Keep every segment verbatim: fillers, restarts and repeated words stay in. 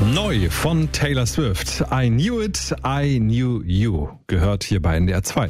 Neu von Taylor Swift. I Knew It, I Knew You. Gehört hier bei N D R zwei.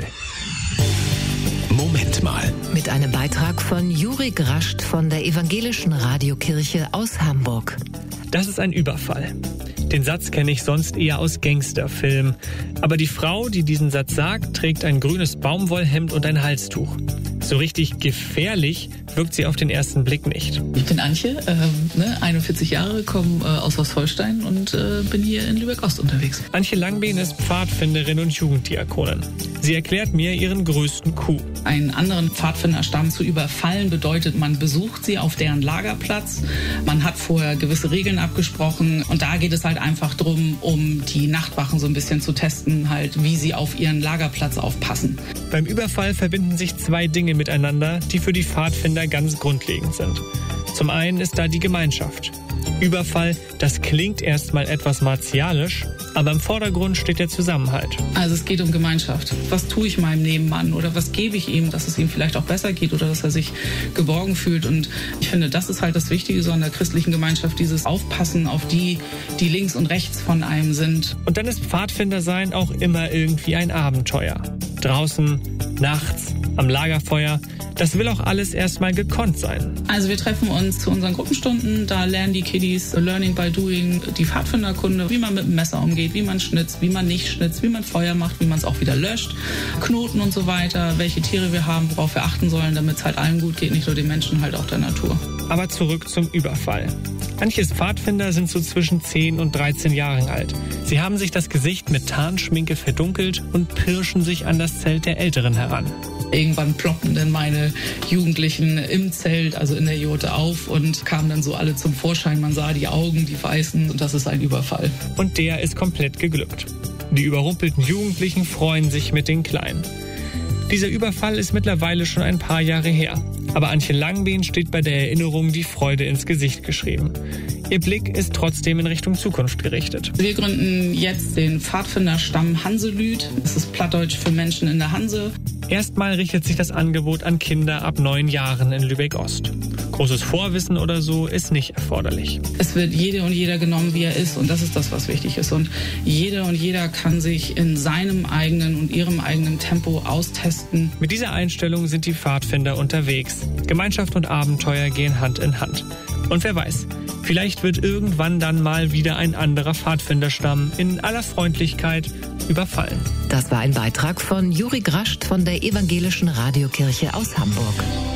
Moment mal. Mit einem Beitrag von Juri Grascht von der Evangelischen Radiokirche aus Hamburg. Das ist ein Überfall. Den Satz kenne ich sonst eher aus Gangsterfilmen. Aber die Frau, die diesen Satz sagt, trägt ein grünes Baumwollhemd und ein Halstuch. So richtig gefährlich wirkt sie auf den ersten Blick nicht. Ich bin Antje, äh, ne, einundvierzig Jahre, komme äh, aus Ostholstein und äh, bin hier in Lübeck-Ost unterwegs. Antje Langbehn ist Pfadfinderin und Jugenddiakonin. Sie erklärt mir ihren größten Coup. Einen anderen Pfadfinderstamm zu überfallen bedeutet, man besucht sie auf deren Lagerplatz. Man hat vorher gewisse Regeln abgesprochen und da geht es halt einfach drum, um die Nachtwachen so ein bisschen zu testen, halt, wie sie auf ihren Lagerplatz aufpassen. Beim Überfall verbinden sich zwei Dinge miteinander, die für die Pfadfinder ganz grundlegend sind. Zum einen ist da die Gemeinschaft. Überfall, das klingt erstmal etwas martialisch, aber im Vordergrund steht der Zusammenhalt. Also es geht um Gemeinschaft. Was tue ich meinem Nebenmann oder was gebe ich ihm, dass es ihm vielleicht auch besser geht oder dass er sich geborgen fühlt. Und ich finde, das ist halt das Wichtige so an der christlichen Gemeinschaft, dieses Aufpassen auf die, die links und rechts von einem sind. Und dann ist Pfadfindersein auch immer irgendwie ein Abenteuer. Draußen, nachts, am Lagerfeuer. Das will auch alles erstmal gekonnt sein. Also wir treffen uns zu unseren Gruppenstunden, da lernen die Kiddies Learning by Doing, die Pfadfinderkunde, wie man mit dem Messer umgeht, wie man schnitzt, wie man nicht schnitzt, wie man Feuer macht, wie man es auch wieder löscht, Knoten und so weiter, welche Tiere wir haben, worauf wir achten sollen, damit es halt allen gut geht, nicht nur den Menschen, halt auch der Natur. Aber zurück zum Überfall. Manche Pfadfinder sind so zwischen zehn und dreizehn Jahren alt. Sie haben sich das Gesicht mit Tarnschminke verdunkelt und pirschen sich an das Zelt der Älteren heran. Irgendwann ploppten dann meine Jugendlichen im Zelt, also in der Jurte auf und kamen dann so alle zum Vorschein. Man sah die Augen, die weißen und das ist ein Überfall. Und der ist komplett geglückt. Die überrumpelten Jugendlichen freuen sich mit den Kleinen. Dieser Überfall ist mittlerweile schon ein paar Jahre her. Aber Antje Langbehn steht bei der Erinnerung die Freude ins Gesicht geschrieben. Ihr Blick ist trotzdem in Richtung Zukunft gerichtet. Wir gründen jetzt den Pfadfinderstamm Hanselüd. Das ist Plattdeutsch für Menschen in der Hanse. Erstmal richtet sich das Angebot an Kinder ab neun Jahren in Lübeck-Ost. Großes Vorwissen oder so ist nicht erforderlich. Es wird jede und jeder genommen, wie er ist, und das ist das, was wichtig ist. Und jede und jeder kann sich in seinem eigenen und ihrem eigenen Tempo austesten. Mit dieser Einstellung sind die Pfadfinder unterwegs. Gemeinschaft und Abenteuer gehen Hand in Hand. Und wer weiß, vielleicht wird irgendwann dann mal wieder ein anderer Pfadfinderstamm in aller Freundlichkeit überfallen. Das war ein Beitrag von Juri Grascht von der Evangelischen Radiokirche aus Hamburg.